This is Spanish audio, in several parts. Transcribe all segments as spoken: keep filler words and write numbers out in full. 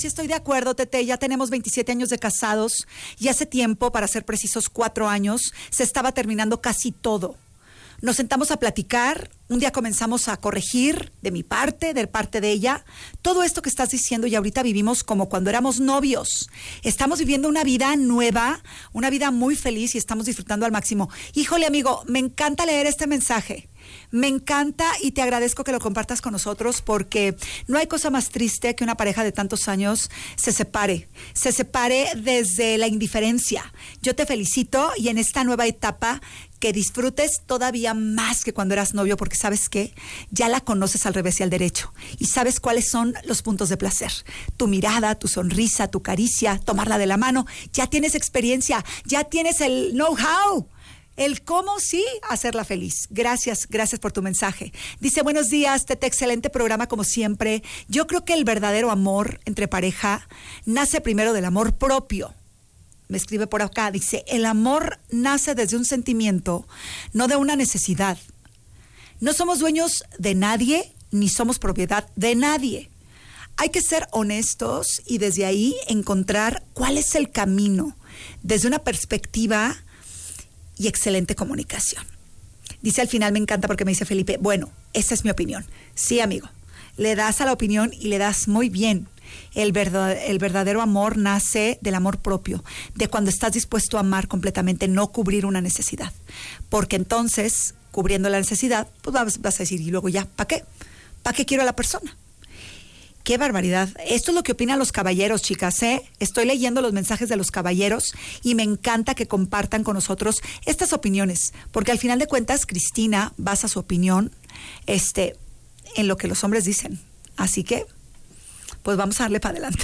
Sí, estoy de acuerdo, Tete. Ya tenemos veintisiete años de casados y hace tiempo, para ser precisos cuatro años, se estaba terminando casi todo. Nos sentamos a platicar, un día comenzamos a corregir de mi parte, de parte de ella, todo esto que estás diciendo, y ahorita vivimos como cuando éramos novios. Estamos viviendo una vida nueva, una vida muy feliz y estamos disfrutando al máximo. Híjole, amigo, me encanta leer este mensaje. Me encanta y te agradezco que lo compartas con nosotros, porque no hay cosa más triste que una pareja de tantos años se separe, se separe desde la indiferencia. Yo te felicito y en esta nueva etapa que disfrutes todavía más que cuando eras novio, porque ¿sabes qué? Ya la conoces al revés y al derecho y sabes cuáles son los puntos de placer. Tu mirada, tu sonrisa, tu caricia, tomarla de la mano. Ya tienes experiencia, ya tienes el know-how. El cómo sí hacerla feliz. Gracias, gracias por tu mensaje. Dice, buenos días, Tete, excelente programa como siempre. Yo creo que el verdadero amor entre pareja nace primero del amor propio. Me escribe por acá, dice, el amor nace desde un sentimiento, no de una necesidad. No somos dueños de nadie, ni somos propiedad de nadie. Hay que ser honestos y desde ahí encontrar cuál es el camino, desde una perspectiva y excelente comunicación. Dice al final, me encanta porque me dice Felipe, bueno, esa es mi opinión. Sí, amigo, le das a la opinión y le das muy bien. El, verdad, el verdadero amor nace del amor propio, de cuando estás dispuesto a amar completamente, no cubrir una necesidad. Porque entonces, cubriendo la necesidad, pues vas, vas a decir, y luego ya, ¿para qué? ¿Para qué quiero a la persona? ¡Qué barbaridad! Esto es lo que opinan los caballeros, chicas, ¿eh? Estoy leyendo los mensajes de los caballeros y me encanta que compartan con nosotros estas opiniones, porque al final de cuentas, Cristina basa su opinión este, en lo que los hombres dicen. Así que, pues vamos a darle para adelante.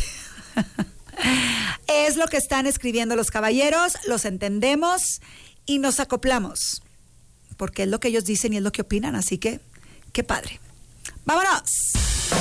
Es lo que están escribiendo los caballeros, los entendemos y nos acoplamos, porque es lo que ellos dicen y es lo que opinan, así que, qué padre. ¡Vámonos!